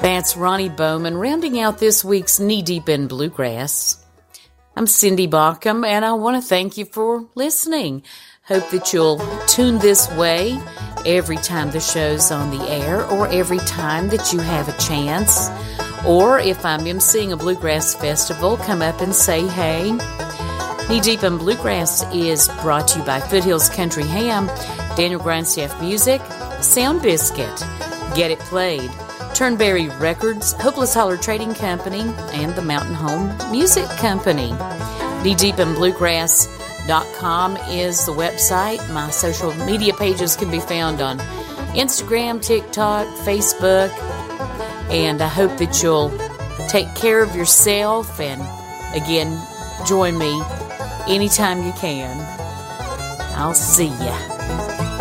That's Ronnie Bowman rounding out this week's Knee Deep in Bluegrass. I'm Cindy Baucom, and I want to thank you for listening. Hope that you'll tune this way every time the show's on the air, or every time that you have a chance. Or if I'm emceeing a bluegrass festival, come up and say hey. Knee Deep in Bluegrass is brought to you by Foothills Country Ham, Daniel Grindstaff Music, Sound Biscuit, Get It Played, Turnberry Records, Hopeless Holler Trading Company, and the Mountain Home Music Company. kneedeepinbluegrass.com is the website. My social media pages can be found on Instagram, TikTok, Facebook, and I hope that you'll take care of yourself and, again, join me anytime you can. I'll see ya.